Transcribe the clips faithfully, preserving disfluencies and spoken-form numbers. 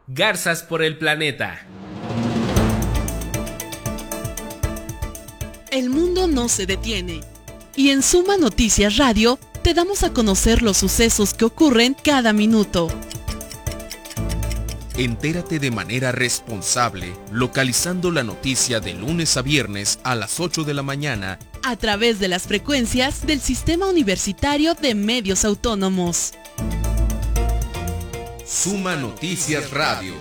Garzas por el planeta. El mundo no se detiene. Y en Suma Noticias Radio te damos a conocer los sucesos que ocurren cada minuto. Entérate de manera responsable, localizando la noticia de lunes a viernes a las ocho de la mañana a través de las frecuencias del Sistema Universitario de Medios Autónomos. Suma Noticias Radio.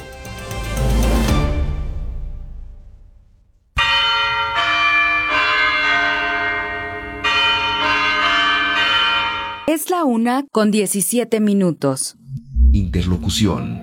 Es la una con diecisiete minutos. Interlocución.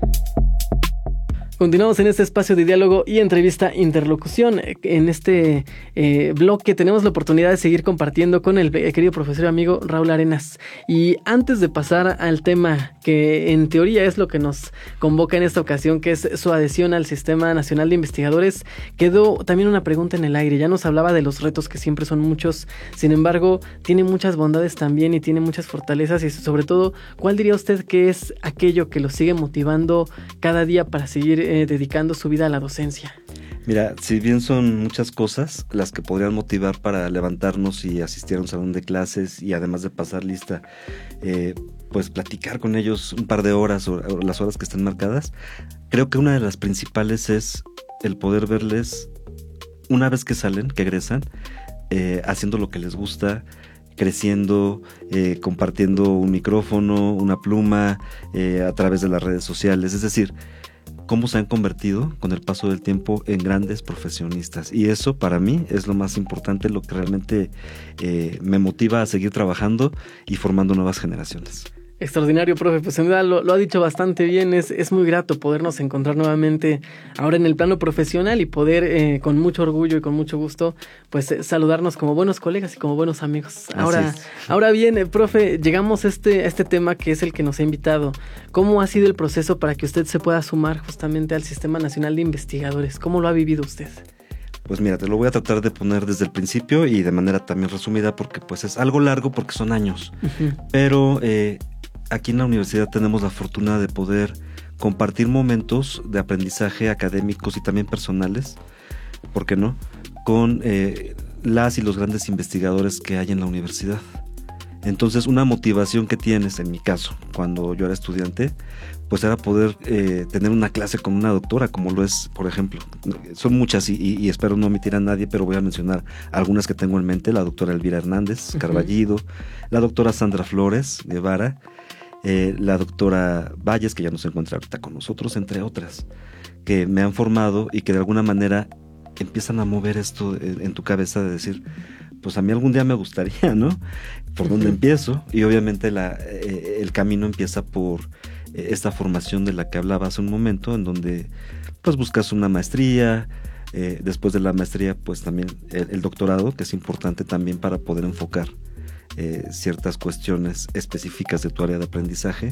Continuamos en este espacio de diálogo y entrevista interlocución. En este eh, bloque tenemos la oportunidad de seguir compartiendo con el querido profesor y amigo Raúl Arenas. Y antes de pasar al tema que en teoría es lo que nos convoca en esta ocasión, que es su adhesión al Sistema Nacional de Investigadores, quedó también una pregunta en el aire. Ya nos hablaba de los retos, que siempre son muchos, sin embargo tiene muchas bondades también y tiene muchas fortalezas, y sobre todo, ¿cuál diría usted que es aquello que lo sigue motivando cada día para seguir Eh, dedicando su vida a la docencia? Mira, si bien son muchas cosas las que podrían motivar para levantarnos y asistir a un salón de clases, y además de pasar lista, eh, pues platicar con ellos un par de horas o, o las horas que están marcadas, creo que una de las principales es el poder verles una vez que salen, que egresan, eh, haciendo lo que les gusta, creciendo, eh, compartiendo un micrófono, una pluma, eh, a través de las redes sociales. Es decir, cómo se han convertido con el paso del tiempo en grandes profesionistas, y eso para mí es lo más importante, lo que realmente eh, me motiva a seguir trabajando y formando nuevas generaciones. Extraordinario, profe, pues en verdad lo, lo ha dicho bastante bien. Es, es muy grato podernos encontrar nuevamente ahora en el plano profesional y poder eh, con mucho orgullo y con mucho gusto pues eh, saludarnos como buenos colegas y como buenos amigos. Ahora, ahora bien, eh, profe, llegamos a este, a este tema que es el que nos ha invitado. ¿Cómo ha sido el proceso para que usted se pueda sumar justamente al Sistema Nacional de Investigadores? ¿Cómo lo ha vivido usted? Pues mira, te lo voy a tratar de poner desde el principio y de manera también resumida, porque pues es algo largo porque son años. Uh-huh. Pero eh, aquí en la universidad tenemos la fortuna de poder compartir momentos de aprendizaje académicos y también personales, ¿por qué no?, con eh, las y los grandes investigadores que hay en la universidad. Entonces, una motivación que tienes, en mi caso, cuando yo era estudiante, pues era poder eh, tener una clase con una doctora, como lo es, por ejemplo. Son muchas y, y, y espero no omitir a nadie, pero voy a mencionar algunas que tengo en mente: la doctora Elvira Hernández Carballido, uh-huh. la doctora Sandra Flores Guevara, eh, la doctora Valles, que ya no se encuentra ahorita con nosotros, entre otras, que me han formado y que de alguna manera empiezan a mover esto en, en tu cabeza de decir, pues a mí algún día me gustaría, ¿no? ¿Por dónde uh-huh. empiezo? Y obviamente la, eh, el camino empieza por eh, esta formación de la que hablaba hace un momento, en donde pues buscas una maestría, eh, después de la maestría pues también el, el doctorado, que es importante también para poder enfocar eh, ciertas cuestiones específicas de tu área de aprendizaje.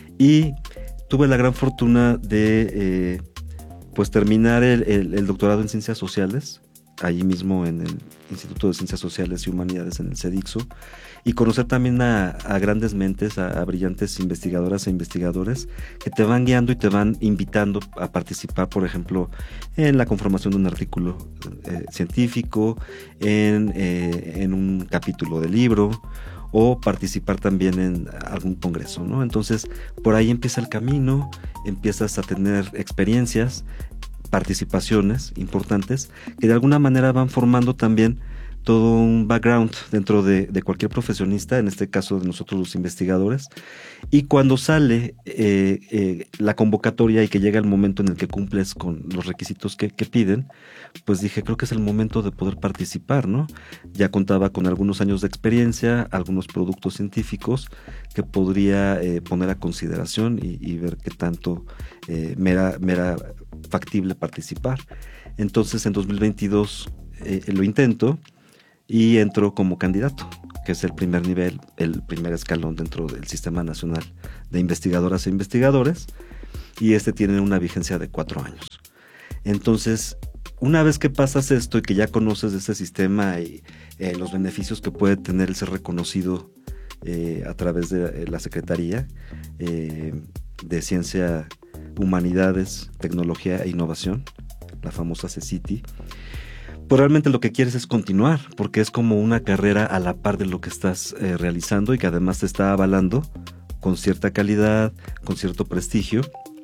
Y tuve la gran fortuna de eh, pues terminar el, el, el doctorado en Ciencias Sociales, allí mismo en el Instituto de Ciencias Sociales y Humanidades, en el CEDIXO, y conocer también a, a grandes mentes, a, a brillantes investigadoras e investigadores que te van guiando y te van invitando a participar, por ejemplo, en la conformación de un artículo eh, científico, en, eh, en un capítulo de libro, o participar también en algún congreso, ¿no? Entonces, por ahí empieza el camino, empiezas a tener experiencias, participaciones importantes que de alguna manera van formando también todo un background dentro de, de cualquier profesionista, en este caso de nosotros los investigadores. Y cuando sale eh, eh, la convocatoria y que llega el momento en el que cumples con los requisitos que, que piden, pues dije, creo que es el momento de poder participar, ¿no? Ya contaba con algunos años de experiencia, algunos productos científicos que podría eh, poner a consideración y, y ver qué tanto eh, me, era, me era factible participar. Entonces en dos mil veintidós eh, lo intento y entro como candidato, que es el primer nivel, el primer escalón dentro del Sistema Nacional de Investigadoras e Investigadores, y este tiene una vigencia de cuatro años. Entonces, una vez que pasas esto y que ya conoces de este sistema y eh, los beneficios que puede tener el ser reconocido eh, a través de eh, la Secretaría eh, de Ciencia Humanidades, Tecnología e Innovación, la famosa C E C I T I, pues realmente lo que quieres es continuar, porque es como una carrera a la par de lo que estás eh, realizando y que además te está avalando con cierta calidad, con cierto prestigio,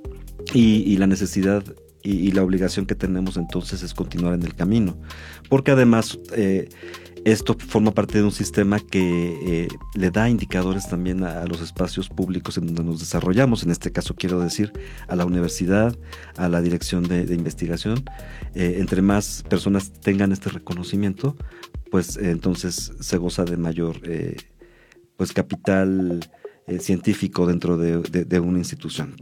y, y la necesidad y, y la obligación que tenemos entonces es continuar en el camino, porque además eh, esto forma parte de un sistema que eh, le da indicadores también a, a los espacios públicos en donde nos desarrollamos. En este caso quiero decir a la universidad, a la dirección de, de investigación. Eh, entre más personas tengan este reconocimiento, pues eh, entonces se goza de mayor eh, pues capital eh, científico dentro de, de, de una institución.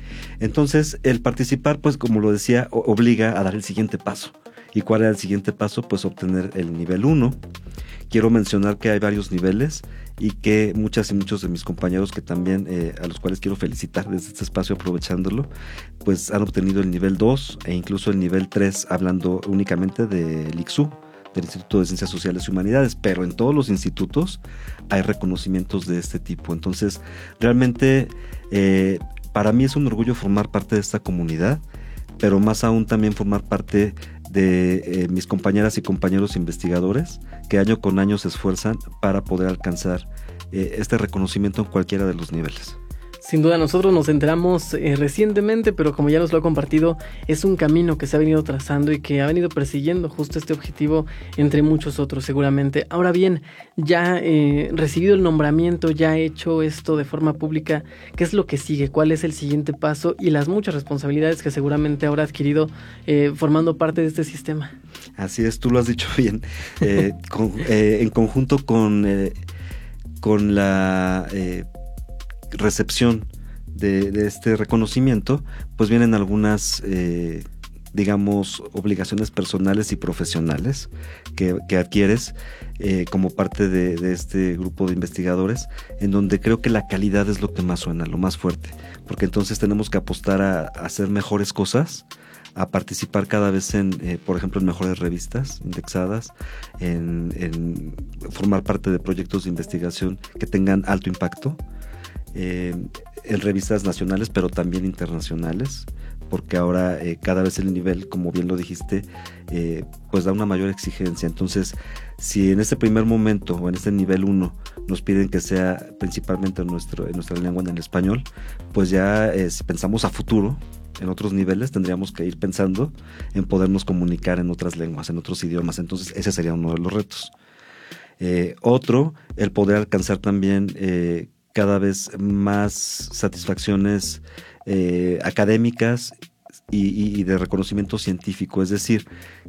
Entonces el participar, pues como lo decía, o, obliga a dar el siguiente paso. ¿Y cuál era el siguiente paso? Pues obtener el nivel uno. Quiero mencionar que hay varios niveles y que muchas y muchos de mis compañeros que también, eh, a los cuales quiero felicitar desde este espacio aprovechándolo, pues han obtenido el nivel dos e incluso el nivel tres, hablando únicamente del I C S U, del Instituto de Ciencias Sociales y Humanidades, pero en todos los institutos hay reconocimientos de este tipo. Entonces, realmente, eh, para mí es un orgullo formar parte de esta comunidad, pero más aún también formar parte de eh, mis compañeras y compañeros investigadores que año con año se esfuerzan para poder alcanzar eh, este reconocimiento en cualquiera de los niveles. Sin duda nosotros nos enteramos eh, recientemente, pero como ya nos lo ha compartido, es un camino que se ha venido trazando y que ha venido persiguiendo justo este objetivo entre muchos otros seguramente. Ahora bien, ya eh, recibido el nombramiento, ya hecho esto de forma pública, ¿qué es lo que sigue? ¿Cuál es el siguiente paso? Y las muchas responsabilidades que seguramente habrá adquirido eh, formando parte de este sistema. Así es, tú lo has dicho bien. Eh, con, eh, en conjunto con, eh, con la... Eh, recepción de, de este reconocimiento, pues vienen algunas, eh, digamos, obligaciones personales y profesionales que, que adquieres eh, como parte de, de este grupo de investigadores, en donde creo que la calidad es lo que más suena, lo más fuerte, porque entonces tenemos que apostar a, a hacer mejores cosas, a participar cada vez en, eh, por ejemplo, en mejores revistas indexadas, en, en formar parte de proyectos de investigación que tengan alto impacto, Eh, en revistas nacionales pero también internacionales, porque ahora eh, cada vez el nivel, como bien lo dijiste, eh, pues da una mayor exigencia. Entonces, si en este primer momento o en este nivel uno nos piden que sea principalmente en, nuestro, en nuestra lengua, en el español, pues ya eh, si pensamos a futuro en otros niveles tendríamos que ir pensando en podernos comunicar en otras lenguas, en otros idiomas. Entonces ese sería uno de los retos. Eh, otro, el poder alcanzar también eh, cada vez más satisfacciones eh, académicas y, y de reconocimiento científico, es decir,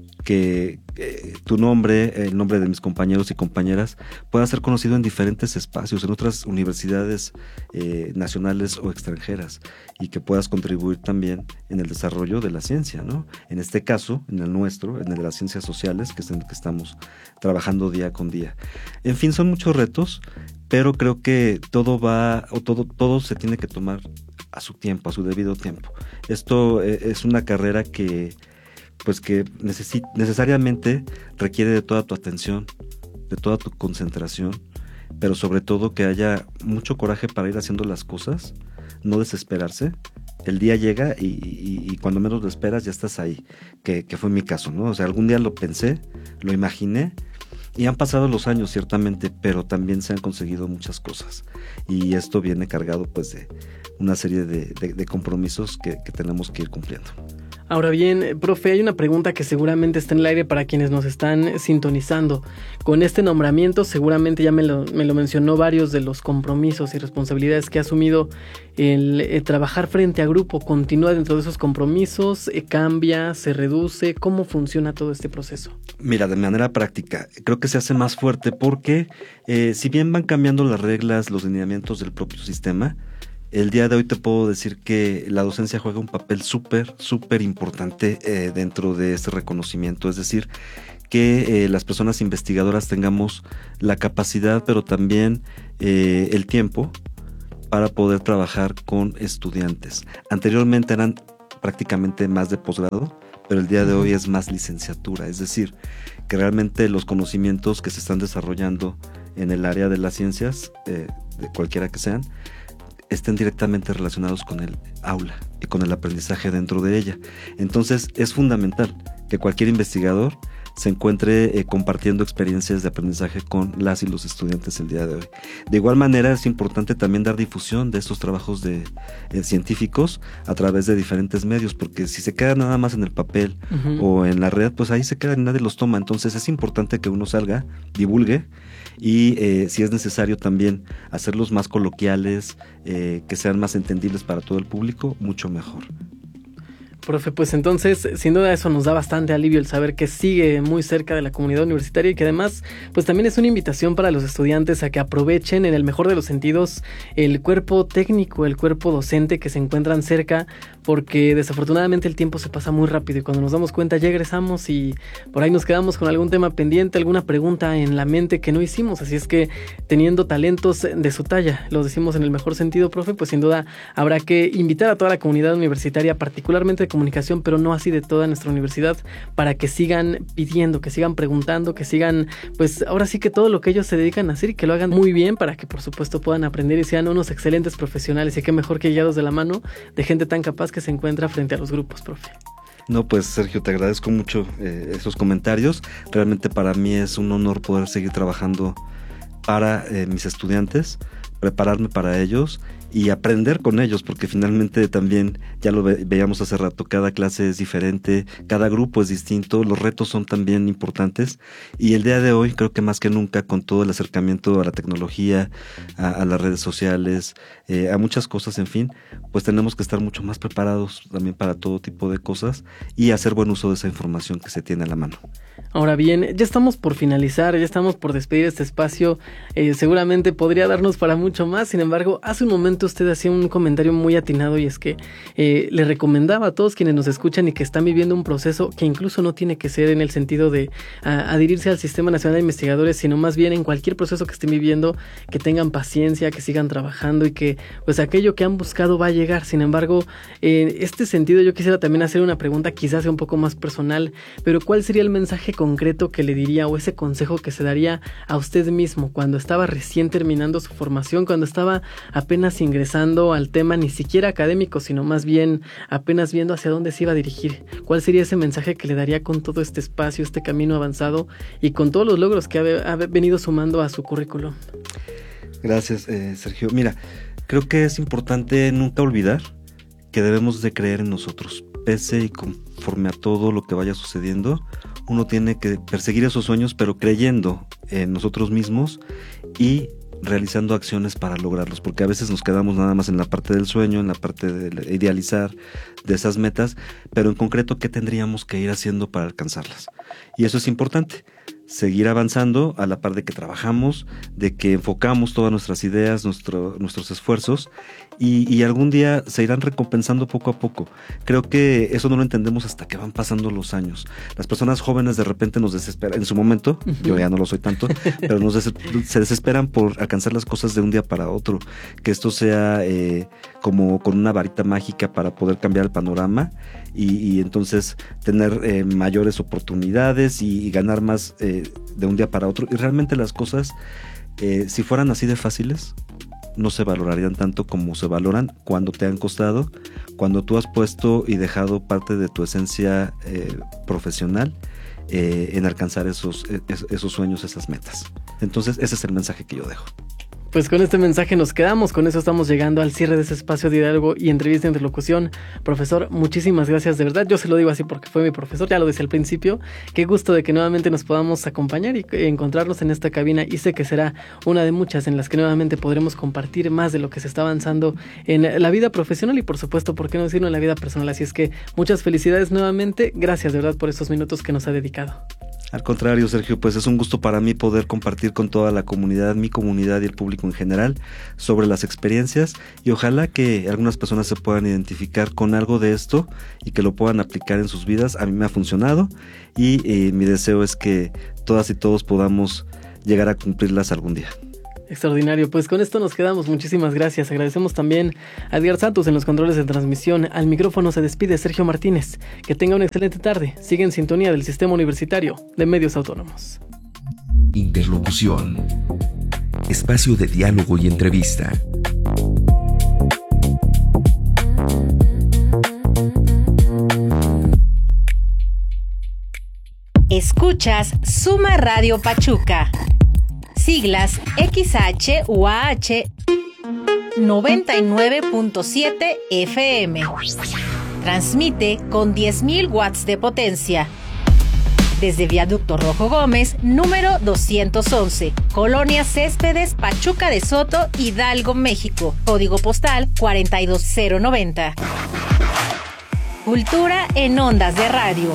que eh, tu nombre, el nombre de mis compañeros y compañeras pueda ser conocido en diferentes espacios, en otras universidades eh, nacionales o extranjeras, y que puedas contribuir también en el desarrollo de la ciencia, ¿no? En este caso, en el nuestro, en el de las ciencias sociales, que es en el que estamos trabajando día con día. En fin, son muchos retos, pero creo que todo va, o todo, todo se tiene que tomar a su tiempo, a su debido tiempo. Esto es una carrera que, pues que necesi- necesariamente requiere de toda tu atención, de toda tu concentración, pero sobre todo que haya mucho coraje para ir haciendo las cosas, no desesperarse. El día llega y, y, y cuando menos lo esperas ya estás ahí, que, que fue mi caso, ¿no? O sea, algún día lo pensé, lo imaginé, y han pasado los años ciertamente, pero también se han conseguido muchas cosas, y esto viene cargado pues de una serie de, de, de compromisos que, que tenemos que ir cumpliendo. Ahora bien, profe, hay una pregunta que seguramente está en el aire para quienes nos están sintonizando. Con este nombramiento, seguramente ya me lo, me lo mencionó, varios de los compromisos y responsabilidades que ha asumido el, el trabajar frente a grupo. ¿Continúa dentro de esos compromisos? Eh, ¿Cambia? ¿Se reduce? ¿Cómo funciona todo este proceso? Mira, de manera práctica, creo que se hace más fuerte porque eh, si bien van cambiando las reglas, los lineamientos del propio sistema, el día de hoy te puedo decir que la docencia juega un papel súper, súper importante eh, dentro de este reconocimiento. Es decir, que eh, las personas investigadoras tengamos la capacidad, pero también eh, el tiempo para poder trabajar con estudiantes. Anteriormente eran prácticamente más de posgrado, pero el día de hoy es más licenciatura. Es decir, que realmente los conocimientos que se están desarrollando en el área de las ciencias, eh, de cualquiera que sean, estén directamente relacionados con el aula y con el aprendizaje dentro de ella. Entonces es fundamental que cualquier investigador se encuentre eh, compartiendo experiencias de aprendizaje con las y los estudiantes el día de hoy. De igual manera es importante también dar difusión de estos trabajos de, eh, científicos a través de diferentes medios, porque si se queda nada más en el papel uh-huh. o en la red, pues ahí se quedan y nadie los toma. Entonces es importante que uno salga, divulgue y eh, si es necesario también hacerlos más coloquiales, eh, que sean más entendibles para todo el público, mucho mejor. Profe, pues entonces, sin duda eso nos da bastante alivio el saber que sigue muy cerca de la comunidad universitaria y que además, pues también es una invitación para los estudiantes a que aprovechen en el mejor de los sentidos el cuerpo técnico, el cuerpo docente que se encuentran cerca, porque desafortunadamente el tiempo se pasa muy rápido y cuando nos damos cuenta ya egresamos y por ahí nos quedamos con algún tema pendiente, alguna pregunta en la mente que no hicimos. Así es que teniendo talentos de su talla, lo decimos en el mejor sentido, profe, pues sin duda habrá que invitar a toda la comunidad universitaria, particularmente de comunicación, pero no así de toda nuestra universidad, para que sigan pidiendo, que sigan preguntando, que sigan, pues ahora sí que todo lo que ellos se dedican a hacer y que lo hagan muy bien para que por supuesto puedan aprender y sean unos excelentes profesionales. Y qué mejor que guiados de la mano de gente tan capaz que se encuentra frente a los grupos, profe. No, pues Sergio, te agradezco mucho eh, esos comentarios. Realmente para mí es un honor poder seguir trabajando para eh, mis estudiantes, prepararme para ellos y aprender con ellos, porque finalmente también, ya lo ve, veíamos hace rato, cada clase es diferente, cada grupo es distinto, los retos son también importantes y el día de hoy creo que más que nunca con todo el acercamiento a la tecnología, a, a las redes sociales, eh, a muchas cosas, en fin, pues tenemos que estar mucho más preparados también para todo tipo de cosas y hacer buen uso de esa información que se tiene a la mano. Ahora bien, ya estamos por finalizar, ya estamos por despedir este espacio, eh, seguramente podría darnos para mucho más, sin embargo, hace un momento usted hacía un comentario muy atinado y es que eh, le recomendaba a todos quienes nos escuchan y que están viviendo un proceso que incluso no tiene que ser en el sentido de a, adherirse al Sistema Nacional de Investigadores, sino más bien en cualquier proceso que estén viviendo, que tengan paciencia, que sigan trabajando y que pues aquello que han buscado va a llegar. Sin embargo, en este sentido yo quisiera también hacer una pregunta quizás sea un poco más personal, pero ¿cuál sería el mensaje concreto que le diría o ese consejo que se daría a usted mismo cuando estaba recién terminando su formación, cuando estaba apenas ingresando al tema ni siquiera académico, sino más bien apenas viendo hacia dónde se iba a dirigir? ¿Cuál sería ese mensaje que le daría con todo este espacio, este camino avanzado y con todos los logros que ha, ha venido sumando a su currículum? Gracias, eh, Sergio. Mira, creo que es importante nunca olvidar que debemos de creer en nosotros, pese y conforme a todo lo que vaya sucediendo. Uno tiene que perseguir esos sueños, pero creyendo en nosotros mismos y realizando acciones para lograrlos, porque a veces nos quedamos nada más en la parte del sueño, en la parte de idealizar de esas metas, pero en concreto, ¿qué tendríamos que ir haciendo para alcanzarlas? Y eso es importante, seguir avanzando a la par de que trabajamos, de que enfocamos todas nuestras ideas, nuestro, nuestros esfuerzos y, y algún día se irán recompensando poco a poco. Creo que eso no lo entendemos hasta que van pasando los años. Las personas jóvenes de repente nos desesperan, en su momento, uh-huh. yo ya no lo soy tanto, pero nos des- se desesperan por alcanzar las cosas de un día para otro, que esto sea eh, como con una varita mágica para poder cambiar el panorama y, y entonces tener eh, mayores oportunidades y, y ganar más eh, de un día para otro. Y realmente las cosas, eh, si fueran así de fáciles, no se valorarían tanto como se valoran cuando te han costado, cuando tú has puesto y dejado parte de tu esencia eh, profesional eh, en alcanzar esos, esos sueños, esas metas. Entonces ese es el mensaje que yo dejo. Pues con este mensaje nos quedamos, con eso estamos llegando al cierre de ese espacio de diálogo y entrevista e interlocución. Profesor, muchísimas gracias, de verdad, yo se lo digo así porque fue mi profesor, ya lo decía al principio, qué gusto de que nuevamente nos podamos acompañar y encontrarnos en esta cabina y sé que será una de muchas en las que nuevamente podremos compartir más de lo que se está avanzando en la vida profesional y por supuesto, por qué no decirlo, en la vida personal, así es que muchas felicidades nuevamente, gracias de verdad por estos minutos que nos ha dedicado. Al contrario, Sergio, pues es un gusto para mí poder compartir con toda la comunidad, mi comunidad y el público en general, sobre las experiencias y ojalá que algunas personas se puedan identificar con algo de esto y que lo puedan aplicar en sus vidas. A mí me ha funcionado y eh, mi deseo es que todas y todos podamos llegar a cumplirlas algún día. Extraordinario, pues con esto nos quedamos, muchísimas gracias, agradecemos también a Edgar Santos en los controles de transmisión, al micrófono se despide Sergio Martínez, que tenga una excelente tarde, sigue en sintonía del Sistema Universitario de Medios Autónomos. Interlocución, espacio de diálogo y entrevista. Escuchas Suma Radio Pachuca. Siglas X H U A H noventa y nueve punto siete F M. Transmite con diez mil watts de potencia. Desde Viaducto Rojo Gómez, número doscientos once, Colonia Céspedes, Pachuca de Soto, Hidalgo, México. Código postal cuarenta y dos cero noventa. Cultura en ondas de radio.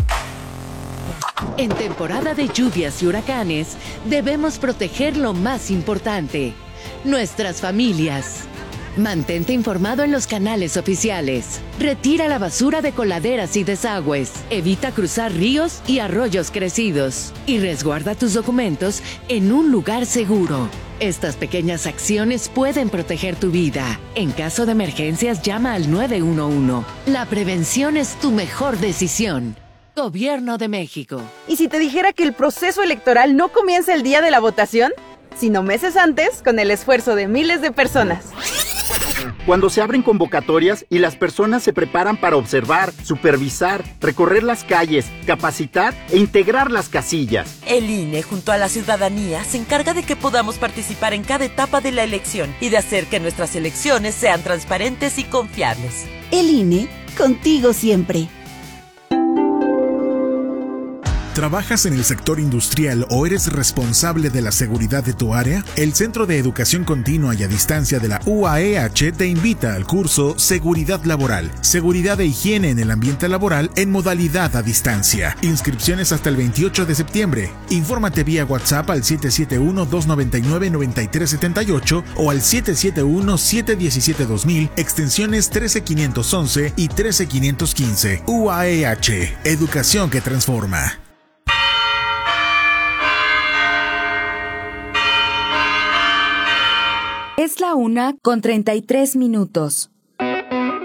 En temporada de lluvias y huracanes, debemos proteger lo más importante, nuestras familias. Mantente informado en los canales oficiales. Retira la basura de coladeras y desagües. Evita cruzar ríos y arroyos crecidos. Y resguarda tus documentos en un lugar seguro. Estas pequeñas acciones pueden proteger tu vida. En caso de emergencias, llama al nueve uno uno. La prevención es tu mejor decisión. Gobierno de México. ¿Y si te dijera que el proceso electoral no comienza el día de la votación, sino meses antes, con el esfuerzo de miles de personas? Cuando se abren convocatorias y las personas se preparan para observar, supervisar, recorrer las calles, capacitar e integrar las casillas. El I N E, junto a la ciudadanía, se encarga de que podamos participar en cada etapa de la elección y de hacer que nuestras elecciones sean transparentes y confiables. El I N E, contigo siempre. ¿Trabajas en el sector industrial o eres responsable de la seguridad de tu área? El Centro de Educación Continua y a Distancia de la U A E H te invita al curso Seguridad Laboral, Seguridad e Higiene en el Ambiente Laboral en modalidad a distancia. Inscripciones hasta el veintiocho de septiembre. Infórmate vía WhatsApp al siete siete uno, dos nueve nueve, nueve tres siete ocho o al siete siete uno, siete uno siete, dos mil, extensiones trece quinientos once y trece quinientos quince. U A E H, Educación que transforma. Es la una con treinta y tres minutos.